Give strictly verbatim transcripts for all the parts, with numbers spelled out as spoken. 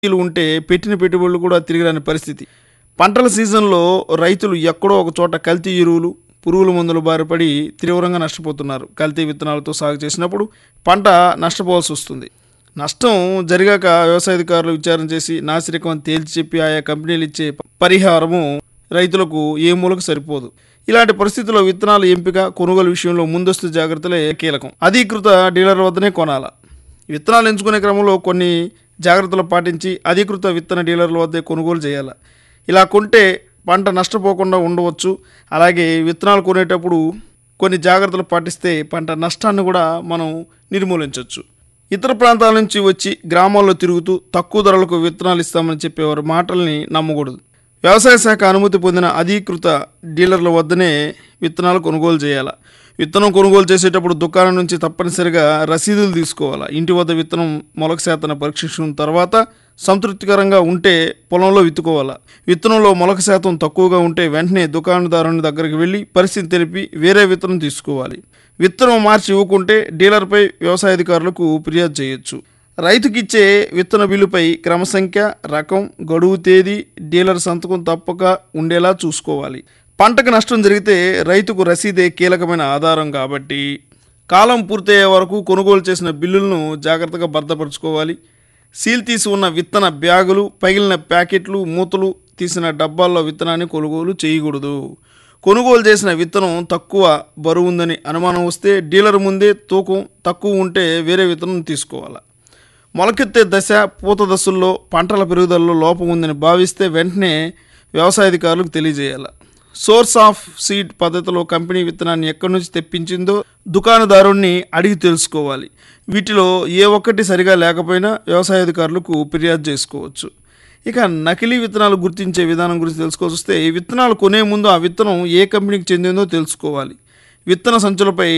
ఉంటే పెట్టిన పెట్టుబడులు కూడా తిరిగి రాని పరిస్థితి. పంటల సీజన్లో రైతులు ఎక్కడో ఒక చోట కల్తీ ఎరువులు, పురుగుల మందులు బారిపడి తీవ్రంగా నష్టపోతున్నారు. కల్తీ విత్తనాలతో సాగు చేసినప్పుడు పంట నష్టపోవాల్సి వస్తుంది. నష్టం జరిగాక వ్యవసాయాధికారులు విచారణ చేసి నాసిరకం అని తేల్చి చెప్పి ఆయా కంపెనీలు ఇచ్చే పరిహారము రైతులకు ఏ మూలకు సరిపోదు. ఇలాంటి పరిస్థితుల్లో విత్తనాల ఎంపిక, కొనుగోలు విషయంలో ముందస్తు జాగ్రత్తలే కీలకం. అధీకృత డీలర్ వద్దనే కొనాల. విత్తనాలు ఎంచుకునే క్రమంలో కొన్ని జాగ్రత్తలు పాటించి అధీకృత విత్తన డీలర్ల వద్దే కొనుగోలు చేయాలి. ఇలా కొంటే పంట నష్టపోకుండా ఉండవచ్చు. అలాగే విత్తనాలు కొనేటప్పుడు కొన్ని జాగ్రత్తలు పాటిస్తే పంట నష్టాన్ని కూడా మనం నిర్మూలించవచ్చు. ఇతర ప్రాంతాల నుంచి వచ్చి గ్రామాల్లో తిరుగుతూ తక్కువ ధరలకు విత్తనాలు ఇస్తామని చెప్పేవారు మాటల్ని నమ్మకూడదు. వ్యవసాయ శాఖ అనుమతి పొందిన అధీకృత డీలర్ల వద్దనే విత్తనాలు కొనుగోలు చేయాలి. విత్తనం కొనుగోలు చేసేటప్పుడు దుకాణం నుంచి తప్పనిసరిగా రసీదులు తీసుకోవాలి. ఇంటి వద్ద విత్తనం మొలక శాతాన్ని పరీక్షించిన తర్వాత సంతృప్తికరంగా ఉంటే పొలంలో విత్తుకోవాలి. విత్తనంలో మొలక శాతం తక్కువగా ఉంటే వెంటనే దుకాణదారుని దగ్గరికి వెళ్ళి పరిస్థితి తెలిపి వేరే విత్తనం తీసుకోవాలి. విత్తనం మార్చి ఇవ్వకుంటే డీలర్పై వ్యవసాయాధికారులకు ఫిర్యాదు చేయొచ్చు. రైతుకిచ్చే విత్తన బిల్లుపై క్రమసంఖ్య, రకం, గడువు తేదీ, డీలర్ సంతకం తప్పక ఉండేలా చూసుకోవాలి. పంటకు నష్టం జరిగితే రైతుకు రసీదే కీలకమైన ఆధారం కాబట్టి కాలం పూర్తయ్యే వరకు కొనుగోలు చేసిన బిల్లులను జాగ్రత్తగా భద్రపరచుకోవాలి. సీల్ తీసి ఉన్న విత్తన బ్యాగులు, పగిలిన ప్యాకెట్లు, మూతలు తీసిన డబ్బాల్లో విత్తనాన్ని కొనుగోలు చేయకూడదు. కొనుగోలు చేసిన విత్తనం తక్కువ బరువు ఉందని అనుమానం వస్తే డీలర్ ముందే తూకం తక్కువ ఉంటే వేరే విత్తనం తీసుకోవాలి. మొలకెత్తే దశ, పూత దశల్లో పంటల పెరుగుదలలో లోపం ఉందని భావిస్తే వెంటనే వ్యవసాయాధికారులకు తెలియజేయాలి. సోర్స్ ఆఫ్ సీడ్ పద్ధతిలో కంపెనీ విత్తనాన్ని ఎక్కడి నుంచి తెప్పించిందో దుకాణదారుణ్ణి అడిగి తెలుసుకోవాలి. వీటిలో ఏ ఒక్కటి సరిగా లేకపోయినా వ్యవసాయాధికారులకు ఫిర్యాదు చేసుకోవచ్చు. ఇక నకిలీ విత్తనాలు గుర్తించే విధానం గురించి తెలుసుకోవాల్సి వస్తే ఈ విత్తనాలు కొనే ముందు ఆ విత్తనం ఏ కంపెనీకి చెందిందో తెలుసుకోవాలి. విత్తన సంచులపై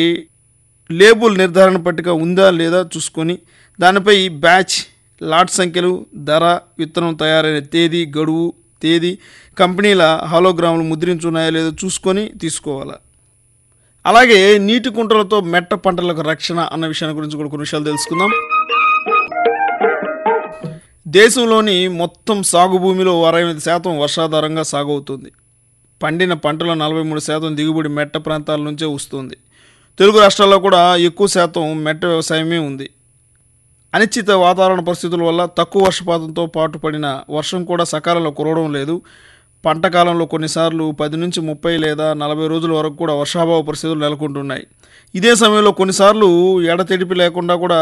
లేబుల్ నిర్ధారణ పట్టిక ఉందా లేదా చూసుకొని దానిపై బ్యాచ్, లాట్ సంఖ్యలు, ధర, విత్తనం తయారైన తేదీ, గడువు తేదీ, కంపెనీల హాలోగ్రాములు ముద్రించున్నాయో లేదో చూసుకొని తీసుకోవాలి. అలాగే నీటి కుంటలతో మెట్ట పంటలకు రక్షణ అన్న విషయాన్ని గురించి కూడా కొన్ని విషయాలు తెలుసుకుందాం. దేశంలోని మొత్తం సాగు భూమిలో అరవై ఎనిమిది శాతం వర్షాధారంగా సాగు అవుతుంది. పండిన పంటలో నలభై మూడు శాతం దిగుబడి మెట్ట ప్రాంతాల నుంచే వస్తుంది. తెలుగు రాష్ట్రాల్లో కూడా ఎక్కువ శాతం మెట్ట వ్యవసాయమే ఉంది. అనిశ్చిత వాతావరణ పరిస్థితుల వల్ల తక్కువ వర్షపాతంతో పాటు పడిన వర్షం కూడా సకాలంలో కురవడం లేదు. పంట కాలంలో కొన్నిసార్లు పది నుంచి ముప్పై లేదా నలభై రోజుల వరకు కూడా వర్షాభావ పరిస్థితులు నెలకొంటున్నాయి. ఇదే సమయంలో కొన్నిసార్లు ఎడతెడిపి లేకుండా కూడా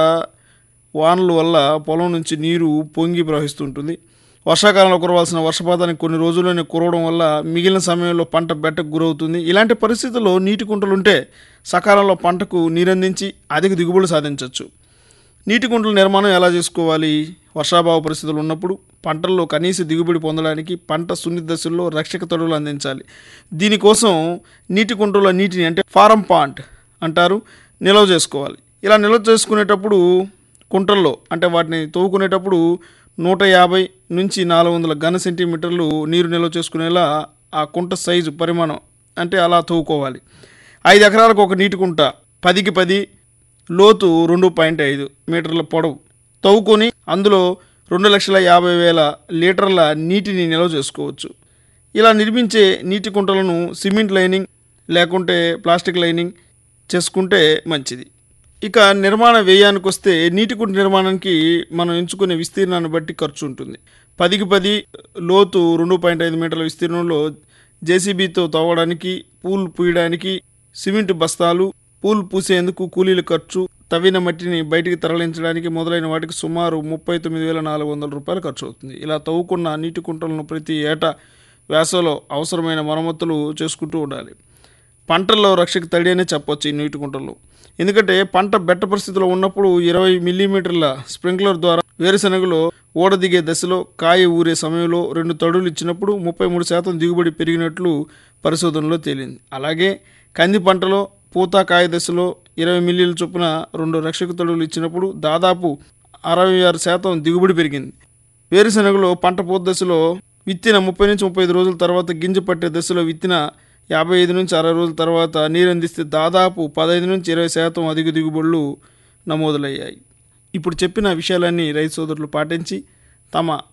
వానల వల్ల పొలం నుంచి నీరు పొంగి ప్రవహిస్తుంటుంది. వర్షాకాలంలో కురవాల్సిన వర్షపాతానికి కొన్ని రోజుల్లోనే కురవడం వల్ల మిగిలిన సమయంలో పంట బెట్టకు గురవుతుంది. ఇలాంటి పరిస్థితుల్లో నీటి కుంటలుంటే సకాలంలో పంటకు నీరందించి అధిక దిగుబడి సాధించవచ్చు. నీటి కుంటల నిర్మాణం ఎలా చేసుకోవాలి? వర్షాభావ పరిస్థితులు ఉన్నప్పుడు పంటల్లో కనీస దిగుబడి పొందడానికి పంట సున్నిత దశల్లో రక్షక తడులు అందించాలి. దీనికోసం నీటి కుంటల నీటిని అంటే ఫారం పాంట్ అంటారు నిల్వ చేసుకోవాలి. ఇలా నిల్వ చేసుకునేటప్పుడు కుంటల్లో అంటే వాటిని తవ్వుకునేటప్పుడు నూట యాభై నుంచి నాలుగు వందల ఘన సెంటీమీటర్లు నీరు నిల్వ చేసుకునేలా ఆ కుంట సైజు పరిమాణం అంటే అలా తవ్వుకోవాలి. ఐదు ఎకరాలకు ఒక నీటి కుంట, పదికి పది, లోతు రెండు పాయింట్ ఐదు మీటర్ల పొడవు తవ్వుకొని అందులో రెండు లక్షల యాభై వేల లీటర్ల నీటిని నిల్వ చేసుకోవచ్చు. ఇలా నిర్మించే నీటి కుంటలను సిమెంట్ లైనింగ్ లేకుంటే ప్లాస్టిక్ లైనింగ్ చేసుకుంటే మంచిది. ఇక నిర్మాణ వ్యయానికి వస్తే నీటి కుంట నిర్మాణానికి మనం ఎంచుకునే విస్తీర్ణాన్ని బట్టి ఖర్చు ఉంటుంది. పదికి పది లోతు రెండు పాయింట్ ఐదు మీటర్ల విస్తీర్ణంలో జేసీబీతో తవ్వడానికి, పూల్ పూయడానికి, సిమెంట్ బస్తాలు, పూల్ పూసేందుకు కూలీల ఖర్చు, తవ్విన మట్టిని బయటికి తరలించడానికి మొదలైన వాటికి సుమారు ముప్పై తొమ్మిది వేల నాలుగు వందల రూపాయలు ఖర్చు అవుతుంది. ఇలా తవ్వుకున్న నీటి కుంటలను ప్రతి ఏటా వేసవిలో అవసరమైన మరమ్మతులు చేసుకుంటూ ఉండాలి. పంటల్లో రక్షక తడి అనే చెప్పొచ్చు ఈ నీటి కుంటలు. ఎందుకంటే పంట బెట్ట పరిస్థితిలో ఉన్నప్పుడు ఇరవై మిల్లీమీటర్ల స్ప్రింక్లర్ ద్వారా వేరుశనగలో ఓడ దిగే దశలో, కాయ ఊరే సమయంలో రెండు తడులు ఇచ్చినప్పుడు ముప్పై మూడు శాతం దిగుబడి పెరిగినట్లు పరిశోధనలో తేలింది. అలాగే కంది పంటలో పూత కాయ దశలో ఇరవై మిల్లీల చొప్పున రెండు రక్షక తడులు ఇచ్చినప్పుడు దాదాపు అరవై ఆరు శాతం దిగుబడి పెరిగింది. వేరుశనగలో పంట పూత దశలో విత్తిన ముప్పై నుంచి ముప్పై ఐదు రోజుల తర్వాత గింజ పట్టే దశలో విత్తిన యాభై ఐదు నుంచి అరవై రోజుల తర్వాత నీరు అందిస్తే దాదాపు పదహైదు నుంచి ఇరవై శాతం అధిక దిగుబడులు నమోదులయ్యాయి. ఇప్పుడు చెప్పిన విషయాలన్నీ రైతు సోదరులు పాటించి తమ